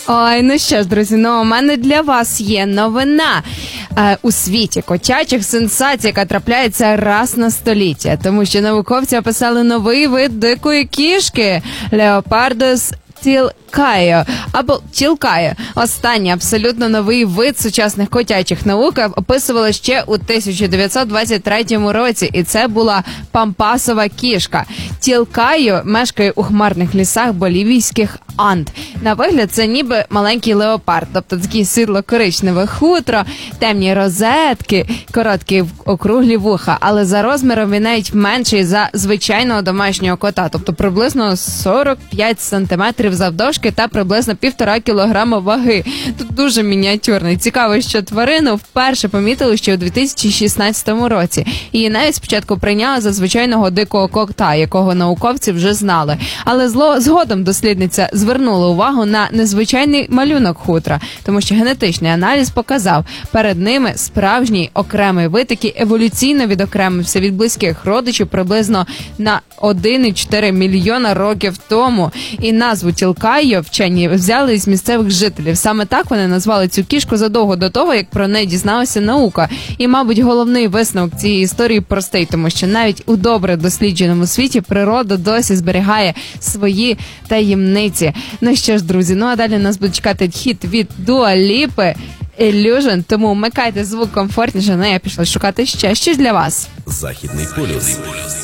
Ой, ну що ж, друзі, ну у мене для вас є новина. У світі котячих сенсацій, яка трапляється раз на століття, тому що науковці описали новий вид дикої кішки – Leopardus тілкайо або тілкайо. Останній абсолютно новий вид сучасних котячих наук описували ще у 1923 році, і це була пампасова кішка. Тілкайо мешкає у хмарних лісах болівійських Анд. На вигляд це ніби маленький леопард, тобто такі світло-коричневе хутро, темні розетки, короткі округлі вуха, але за розміром він навіть менший за звичайного домашнього кота, тобто приблизно 45 сантиметрів завдовжки та приблизно 1,5 кілограма ваги. Тут дуже мініатюрний. Цікаво, що тварину вперше помітили ще у 2016 році. Її навіть спочатку прийняли за звичайного дикого кота, якого науковці вже знали. Але згодом дослідниця звернула увагу на незвичайний малюнок хутра, тому що генетичний аналіз показав, перед ними справжній окремий вид, який еволюційно відокремився від близьких родичів приблизно на 1,4 мільйона років тому. І назву тілкайо вчені взяли із місцевих жителів. Саме так вони назвали цю кішку задовго до того, як про неї дізналася наука. І, мабуть, головний висновок цієї історії простий, тому що навіть у добре дослідженому світі природа досі зберігає свої таємниці. Ну що ж, друзі, ну а далі нас буде чекати хіт від Дуа Ліпи Illusion, тому вмикайте звук комфортніше, ну я пішла шукати ще щось для вас. Західний полюс.